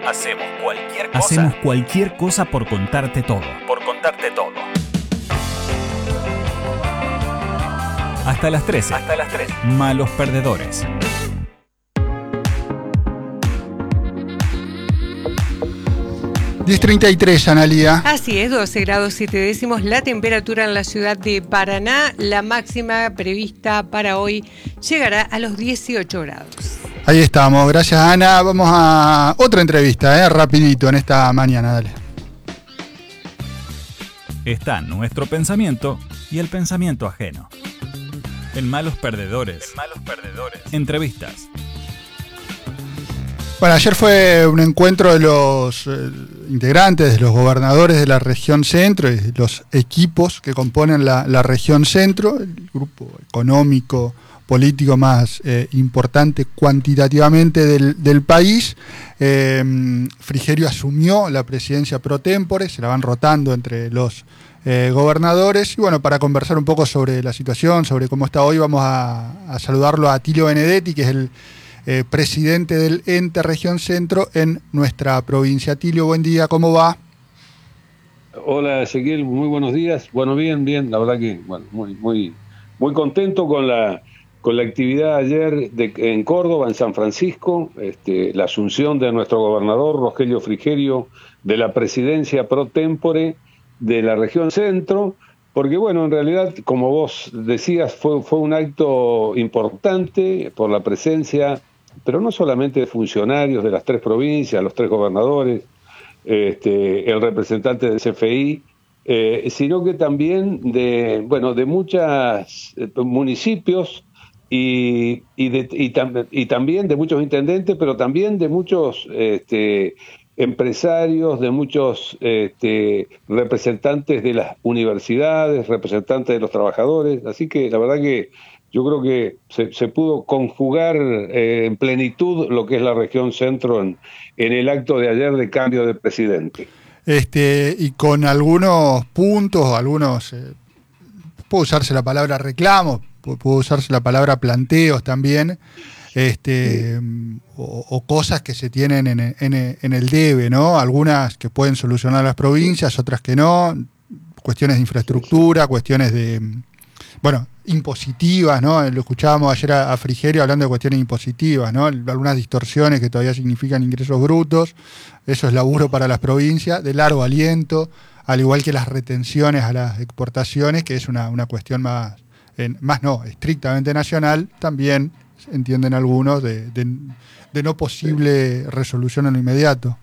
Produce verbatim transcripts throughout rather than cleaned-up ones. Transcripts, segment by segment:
Hacemos cualquier cosa. Hacemos cualquier cosa por contarte todo. Por contarte todo. Hasta las trece. Hasta las trece. Malos perdedores. diez treinta y tres, Analía. Así es, doce grados siete décimos la temperatura en la ciudad de Paraná. La máxima prevista para hoy llegará a los dieciocho grados. Ahí estamos, gracias, Ana. Vamos a otra entrevista, eh, rapidito en esta mañana, dale. Está nuestro pensamiento y el pensamiento ajeno. En Malos Perdedores. En Malos Perdedores. Entrevistas. Bueno, ayer fue un encuentro de los eh, integrantes, de los gobernadores de la región centro y los equipos que componen la, la región centro, el grupo económico, político más eh, importante cuantitativamente del, del país. Eh, Frigerio asumió la presidencia pro tempore, se la van rotando entre los eh, gobernadores. Y bueno, para conversar un poco sobre la situación, sobre cómo está hoy, vamos a, a saludarlo a Atilio Benedetti, que es el Eh, presidente del ente Región Centro en nuestra provincia. Atilio, buen día, ¿cómo va? Hola, Ezequiel, muy buenos días. Bueno, bien, bien, la verdad que bueno, muy, muy, muy contento con la con la actividad ayer de, en Córdoba, en San Francisco, este, la asunción de nuestro gobernador Rogelio Frigerio de la presidencia pro tempore de la Región Centro. Porque, bueno, en realidad, como vos decías, fue, fue un acto importante por la presencia, pero no solamente de funcionarios de las tres provincias, los tres gobernadores, este, el representante del C F I, eh, sino que también de, bueno, de muchos municipios y, y, de, y, tam, y también de muchos intendentes, pero también de muchos este, empresarios, de muchos este, representantes de las universidades, representantes de los trabajadores. Así que la verdad que yo creo que se, se pudo conjugar eh, en plenitud lo que es la región centro en, en el acto de ayer de cambio de presidente. Este, y con algunos puntos, algunos, eh, puede usarse la palabra reclamos, puede usarse la palabra planteos también, este, sí. o, o cosas que se tienen en, en, en el debe, ¿no? Algunas que pueden solucionar las provincias, otras que no, cuestiones de infraestructura, cuestiones de, bueno, impositivas, ¿no? Lo escuchábamos ayer a, a Frigerio hablando de cuestiones impositivas, ¿no? Algunas distorsiones que todavía significan ingresos brutos, eso es laburo para las provincias, de largo aliento, al igual que las retenciones a las exportaciones, que es una, una cuestión más, en, más no, estrictamente nacional, también entienden algunos, de, de, de no posible resolución en lo inmediato.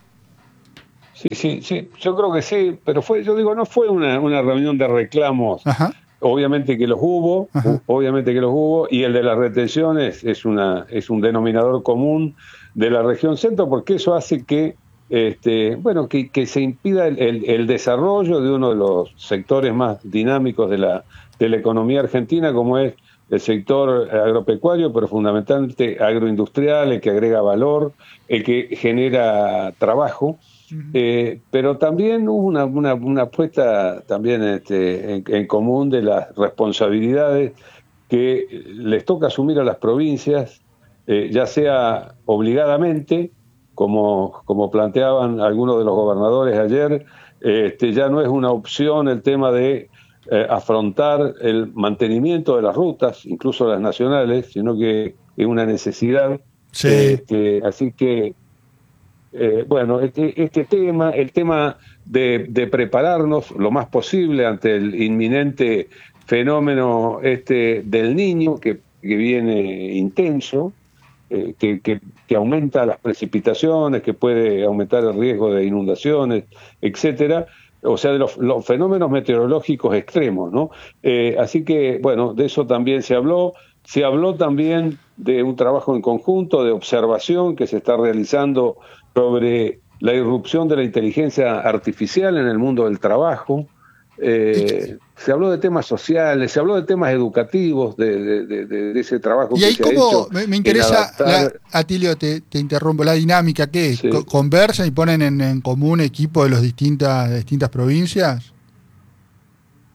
Sí, sí, sí, yo creo que sí, pero fue, yo digo, no fue una, una reunión de reclamos. Ajá. Obviamente que los hubo, Ajá. obviamente que los hubo, y el de las retenciones es una es un denominador común de la región centro, porque eso hace que este bueno que, que se impida el, el, el desarrollo de uno de los sectores más dinámicos de la de la economía argentina, como es el sector agropecuario, pero fundamentalmente agroindustrial, el que agrega valor, el que genera trabajo. Eh, pero también hubo una, una, una apuesta también este, en, en común de las responsabilidades que les toca asumir a las provincias, eh, ya sea obligadamente, como, como planteaban algunos de los gobernadores ayer, este, ya no es una opción el tema de eh, afrontar el mantenimiento de las rutas, incluso las nacionales, sino que es una necesidad. Sí. Este, así que Eh, bueno, este, este tema, el tema de, de prepararnos lo más posible ante el inminente fenómeno este del Niño, que, que viene intenso, eh, que, que, que aumenta las precipitaciones, que puede aumentar el riesgo de inundaciones, etcétera, o sea, de los, los fenómenos meteorológicos extremos, ¿no? Eh, así que, bueno, de eso también se habló. Se habló también de un trabajo en conjunto de observación que se está realizando sobre la irrupción de la inteligencia artificial en el mundo del trabajo. Eh, se habló de temas sociales, se habló de temas educativos, de, de, de, de ese trabajo y que ahí se cómo, ha hecho. Me, me interesa, la, Atilio, te, te interrumpo, la dinámica, ¿qué? Sí. ¿Conversan y ponen en, en común equipos de las distintas, de distintas provincias?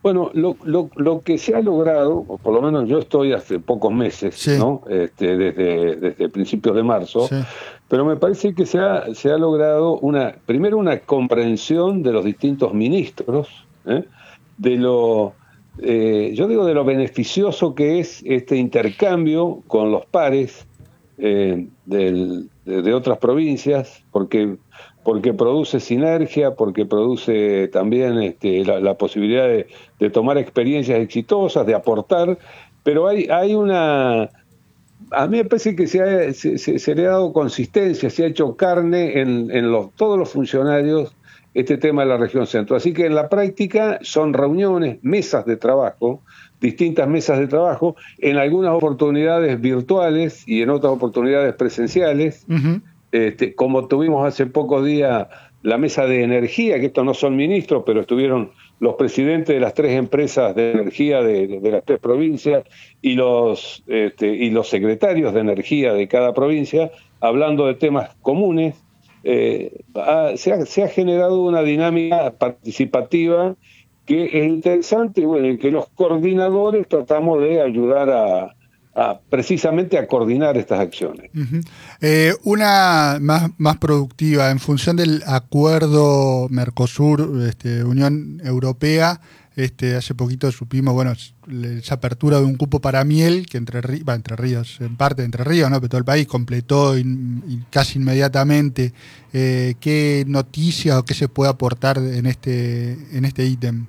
Bueno, lo, lo, lo que se ha logrado, o por lo menos yo estoy hace pocos meses, sí. ¿no? Este, desde, desde principios de marzo, sí. pero me parece que se ha, se ha logrado una, primero una comprensión de los distintos ministros, ¿eh? de lo, eh, yo digo de lo beneficioso que es este intercambio con los pares eh, del, de, de otras provincias, porque porque produce sinergia, porque produce también este, la, la posibilidad de, de tomar experiencias exitosas, de aportar, pero hay, hay una... A mí me parece que se, ha, se, se, se le ha dado consistencia, se ha hecho carne en, en los, todos los funcionarios este tema de la región centro. Así que en la práctica son reuniones, mesas de trabajo, distintas mesas de trabajo, en algunas oportunidades virtuales y en otras oportunidades presenciales. Uh-huh. Este, como tuvimos hace pocos días la mesa de energía, que estos no son ministros, pero estuvieron los presidentes de las tres empresas de energía de, de las tres provincias y los, este, y los secretarios de energía de cada provincia, hablando de temas comunes. Eh, ha, se, ha, se ha generado una dinámica participativa que es interesante, bueno, en que los coordinadores tratamos de ayudar a A, precisamente a coordinar estas acciones. Uh-huh. Eh, una más, más productiva, en función del acuerdo Mercosur, este, Unión Europea, este, hace poquito supimos, bueno, esa apertura de un cupo para miel, que Entre, bah, entre Ríos, en parte de Entre Ríos, ¿no? Pero todo el país completó in, in, casi inmediatamente. Eh, ¿Qué noticias o qué se puede aportar en este, en este ítem?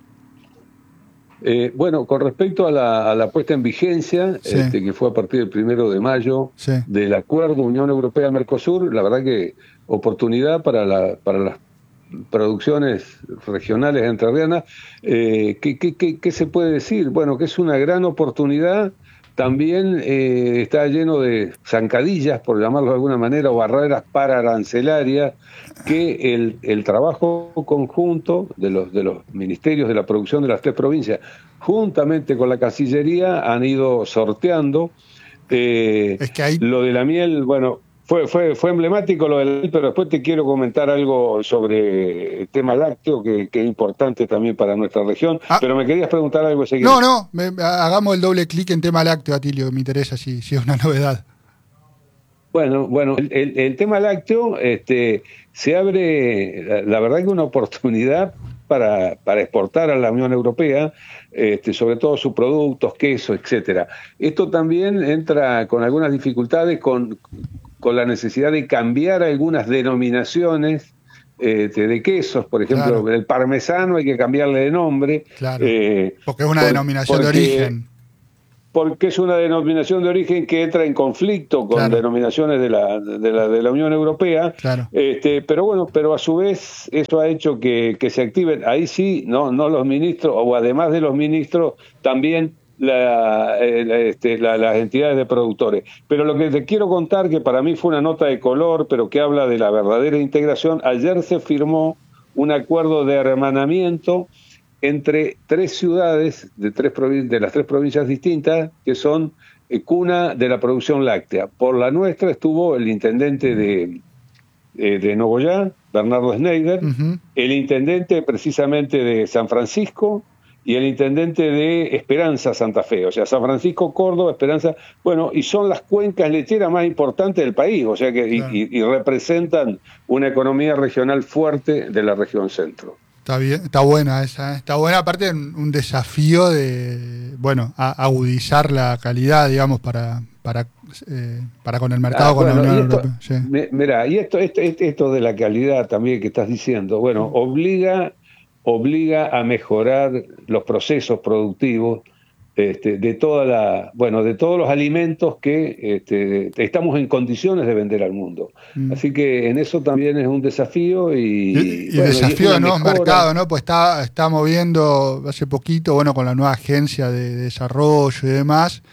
Eh, bueno, con respecto a la, a la puesta en vigencia, sí. este, que fue a partir del primero de mayo, sí. del acuerdo Unión Europea-Mercosur, la verdad que oportunidad para, la, para las producciones regionales entrerrianas. Eh, ¿qué, qué, qué, ¿Qué se puede decir? Bueno, que es una gran oportunidad. También eh, está lleno de zancadillas, por llamarlo de alguna manera, o barreras pararancelarias, que el, el trabajo conjunto de los, de los ministerios de la producción de las tres provincias, juntamente con la Cancillería, han ido sorteando. Eh, es que hay... Lo de la miel, bueno, fue, fue, fue emblemático lo de la miel, pero después te quiero comentar algo sobre el tema lácteo, que, que es importante también para nuestra región. Ah, pero me querías preguntar algo, Ezequiel. No, no, me, hagamos el doble clic en tema lácteo, Atilio, que me interesa si, si es una novedad. Bueno, bueno, el, el, el tema lácteo este, se abre, la, la verdad que una oportunidad para, para exportar a la Unión Europea, este, sobre todo sus productos, queso, etcétera. Esto también entra con algunas dificultades, con, con la necesidad de cambiar algunas denominaciones este, de quesos, por ejemplo, claro. El parmesano hay que cambiarle de nombre. Claro, eh, porque es una por, denominación porque, de origen. Porque es una denominación de origen que entra en conflicto con claro. denominaciones de la, de la de la Unión Europea. Claro. Este, pero bueno, pero a su vez eso ha hecho que, que se activen, ahí sí, no, no los ministros, o además de los ministros, también la, la, este, la, las entidades de productores. Pero lo que te quiero contar, que para mí fue una nota de color, pero que habla de la verdadera integración, ayer se firmó un acuerdo de hermanamiento entre tres ciudades de, tres provin- de las tres provincias distintas, que son eh, cuna de la producción láctea. Por la nuestra estuvo el intendente de, eh, de Nogoyá, Bernardo Schneider, uh-huh. el intendente precisamente de San Francisco y el intendente de Esperanza, Santa Fe. O sea, San Francisco, Córdoba, Esperanza, bueno, y son las cuencas lecheras más importantes del país, o sea que claro. y, y, y representan una economía regional fuerte de la región centro. Está bien, está buena esa, está buena, aparte un desafío de, bueno, a, agudizar la calidad, digamos, para para eh, para con el mercado, ah, con bueno, la Unión Europea. Sí. Mira, y esto, esto esto de la calidad también que estás diciendo, bueno, obliga obliga a mejorar los procesos productivos este, de toda la, bueno, de todos los alimentos que este, estamos en condiciones de vender al mundo. Mm. Así que en eso también es un desafío y, y, y bueno, desafío de nuevos mercados, ¿no? Pues está, está moviendo hace poquito, bueno, con la nueva agencia de, de desarrollo y demás.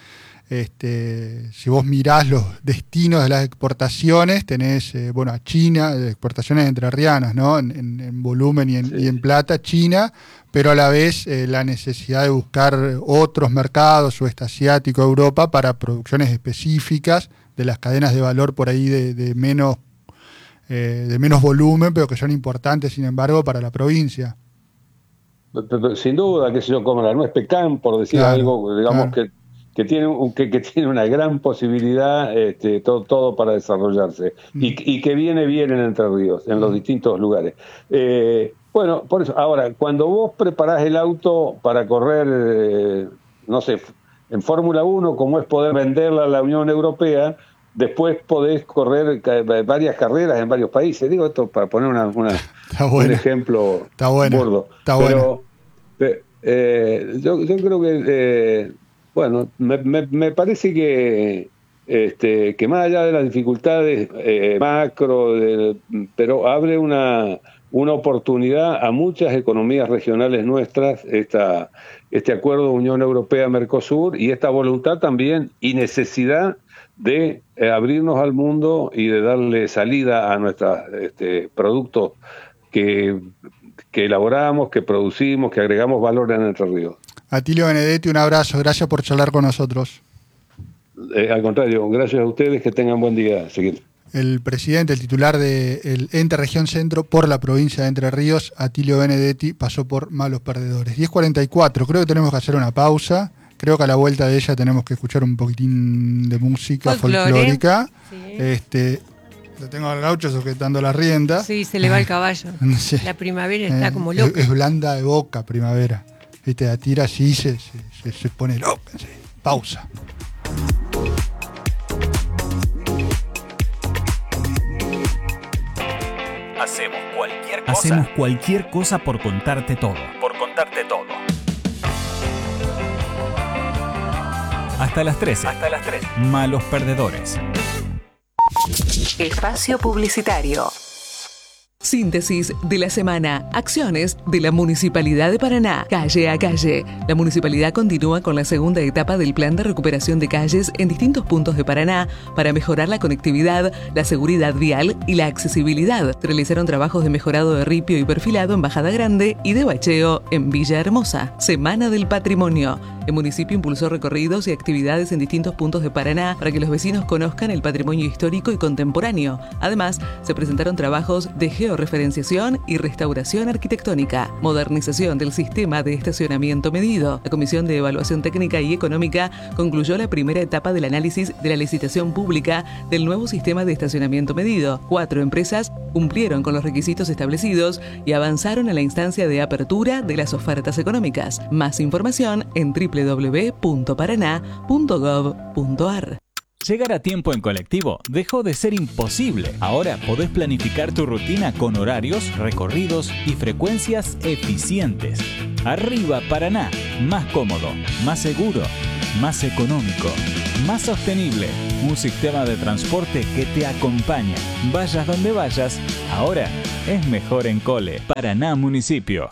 Este, si vos mirás los destinos de las exportaciones, tenés eh, bueno, a China, exportaciones entrerrianas, ¿no? En, en, en volumen y en, sí. y en plata, China, pero a la vez eh, la necesidad de buscar otros mercados, sudeste asiático, Europa, para producciones específicas de las cadenas de valor por ahí de, de menos eh, de menos volumen, pero que son importantes, sin embargo, para la provincia. sin duda, qué sé yo, como la nuez pecan, por decir Claro, algo, digamos claro. que que tiene un- que, que tiene una gran posibilidad, este, todo, todo para desarrollarse y, y que viene bien en Entre Ríos, en los distintos lugares. Eh, bueno, por eso, ahora, cuando vos preparás el auto para correr, eh, no sé, en Fórmula uno, como es poder venderla a la Unión Europea, después podés correr ca- varias carreras en varios países. Digo esto para poner una, una- Está un buena. ejemplo Está buena. burdo. Está Pero eh, eh, yo, yo creo que, eh, bueno, me, me, me parece que, este, que más allá de las dificultades eh, macro, de- pero abre una, una oportunidad a muchas economías regionales nuestras, esta, este acuerdo Unión Europea-Mercosur y esta voluntad también y necesidad de eh, abrirnos al mundo y de darle salida a nuestros este, productos que, que elaboramos, que producimos, que agregamos valor en Entre Ríos. Atilio Benedetti, un abrazo. Gracias por charlar con nosotros. Eh, al contrario, gracias a ustedes, que tengan buen día. Seguir. El presidente, el titular del Ente Región Centro por la provincia de Entre Ríos, Atilio Benedetti, pasó por Malos Perdedores. diez cuarenta y cuatro, creo que tenemos que hacer una pausa. Creo que a la vuelta de ella tenemos que escuchar un poquitín de música Folclore. folclórica. Sí. Este, lo tengo al gaucho sujetando la rienda. Sí, se le va el caballo. Sí. La primavera está Eh, como es, loca. es blanda de boca, primavera. Viste, la tira así se, se, se, se pone loca. Sí. Pausa. Hacemos cualquier cosa Hacemos cualquier cosa por contarte todo. por contarte todo. Hasta las trece. Hasta las tres. Malos Perdedores. Espacio publicitario. Síntesis de la semana. Acciones de la Municipalidad de Paraná. Calle a calle. La Municipalidad continúa con la segunda etapa del plan de recuperación de calles en distintos puntos de Paraná para mejorar la conectividad, la seguridad vial y la accesibilidad. Se realizaron trabajos de mejorado de ripio y perfilado en Bajada Grande y de bacheo en Villa Hermosa. Semana del Patrimonio. El municipio impulsó recorridos y actividades en distintos puntos de Paraná para que los vecinos conozcan el patrimonio histórico y contemporáneo. Además, se presentaron trabajos de georreferenciación y restauración arquitectónica, modernización del sistema de estacionamiento medido. La Comisión de Evaluación Técnica y Económica concluyó la primera etapa del análisis de la licitación pública del nuevo sistema de estacionamiento medido. Cuatro empresas cumplieron con los requisitos establecidos y avanzaron a la instancia de apertura de las ofertas económicas. Más información en doble u doble u doble u punto paraná punto gov punto ar. Llegar a tiempo en colectivo dejó de ser imposible. Ahora podés planificar tu rutina con horarios, recorridos y frecuencias eficientes. Arriba Paraná, más cómodo, más seguro, más económico, más sostenible. Un sistema de transporte que te acompaña. Vayas donde vayas, ahora es mejor en Cole. Paraná Municipio.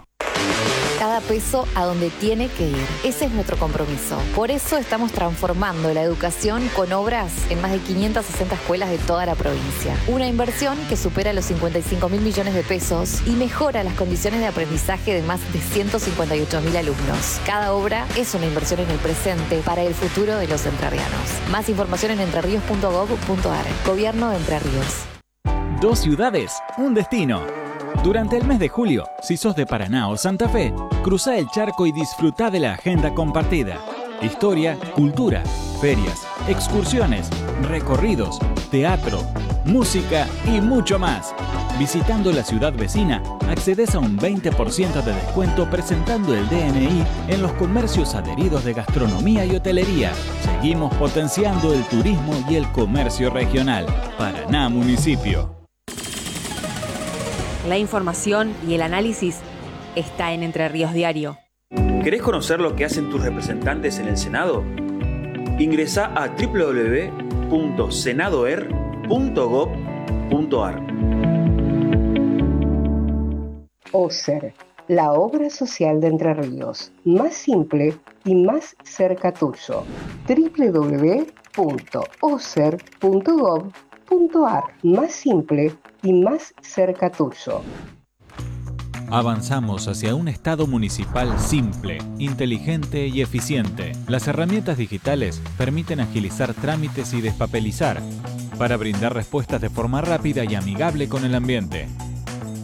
Cada peso a donde tiene que ir. Ese es nuestro compromiso. Por eso estamos transformando la educación con obras en más de quinientas sesenta escuelas de toda la provincia. Una inversión que supera los cincuenta y cinco mil millones de pesos y mejora las condiciones de aprendizaje de más de ciento cincuenta y ocho mil alumnos. Cada obra es una inversión en el presente para el futuro de los entrerrianos. Más información en entrerríos punto gov punto ar. Gobierno de Entre Ríos. Dos ciudades, un destino. Durante el mes de julio, si sos de Paraná o Santa Fe, cruzá el charco y disfrutá de la agenda compartida. Historia, cultura, ferias, excursiones, recorridos, teatro, música y mucho más. Visitando la ciudad vecina, accedes a un veinte por ciento de descuento presentando el D N I en los comercios adheridos de gastronomía y hotelería. Seguimos potenciando el turismo y el comercio regional. Paraná Municipio. La información y el análisis está en Entre Ríos Diario. ¿Querés conocer lo que hacen tus representantes en el Senado? Ingresá a doble u doble u doble u punto senadoer punto gov punto ar. OSER, la obra social de Entre Ríos, más simple y más cerca tuyo. doble u doble u doble u punto oser punto gov punto ar, más simple y más cerca tuyo. Avanzamos hacia un Estado municipal simple, inteligente y eficiente. Las herramientas digitales permiten agilizar trámites y despapelizar para brindar respuestas de forma rápida y amigable con el ambiente.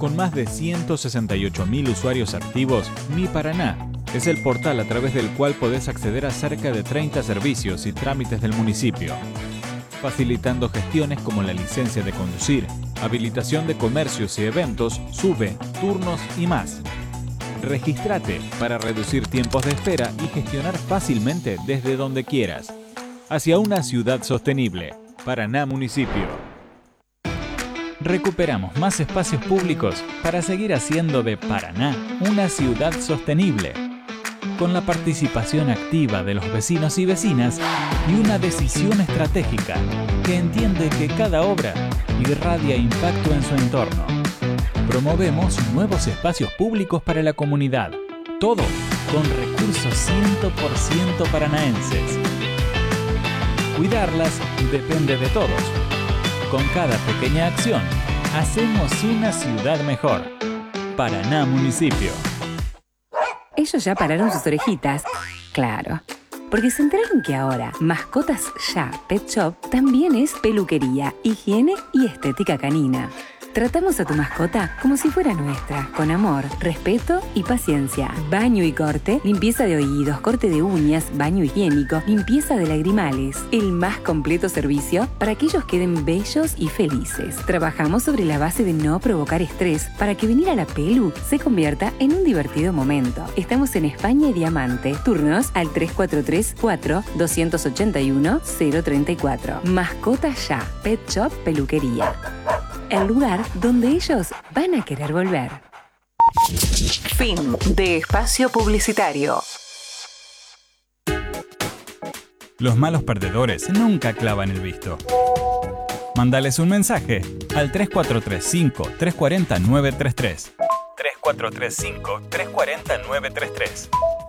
Con más de ciento sesenta y ocho mil usuarios activos, Mi Paraná es el portal a través del cual podés acceder a cerca de treinta servicios y trámites del municipio, facilitando gestiones como la licencia de conducir, habilitación de comercios y eventos, SUBE, turnos y más. Regístrate para reducir tiempos de espera y gestionar fácilmente desde donde quieras. Hacia una ciudad sostenible. Paraná Municipio. Recuperamos más espacios públicos para seguir haciendo de Paraná una ciudad sostenible, con la participación activa de los vecinos y vecinas y una decisión estratégica que entiende que cada obra irradia impacto en su entorno. Promovemos nuevos espacios públicos para la comunidad, todo con recursos cien por ciento paranaenses. Cuidarlas depende de todos. Con cada pequeña acción, hacemos una ciudad mejor. Paraná Municipio. Ellos ya pararon sus orejitas. Claro. Porque se enteraron que ahora Mascotas Ya Pet Shop también es peluquería, higiene y estética canina. Tratamos a tu mascota como si fuera nuestra, con amor, respeto y paciencia. Baño y corte, limpieza de oídos, corte de uñas, baño higiénico, limpieza de lagrimales. El más completo servicio para que ellos queden bellos y felices. Trabajamos sobre la base de no provocar estrés para que venir a la pelu se convierta en un divertido momento. Estamos en España y Diamante. Turnos al tres cuatro tres, cuatro, dos ocho uno, cero tres cuatro. Mascotas Ya Pet Shop Peluquería. El lugar donde ellos van a querer volver. Fin de espacio publicitario. Los malos perdedores nunca clavan el visto. Mándales un mensaje al tres cuatro tres cinco, tres cuatro cero, nueve tres tres. tres cuatro tres cinco, tres cuatro cero, nueve tres tres.